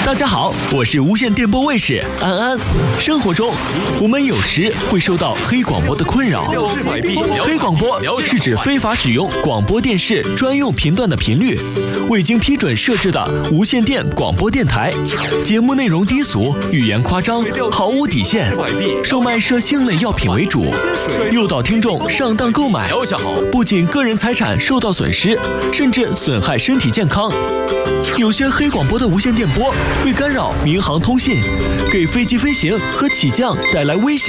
大家好，我是无线电波卫士安安。生活中，我们有时会受到黑广播的困扰。黑广播是指非法使用广播电视专用频段的频率，未经批准设置的无线电广播电台。节目内容低俗，语言夸张，毫无底线，售卖涉性类药品为主，诱导听众上当购买，不仅个人财产受到损失，甚至损害身体健康。有些黑广播的无线电波会干扰民航通信，给飞机飞行和起降带来危险。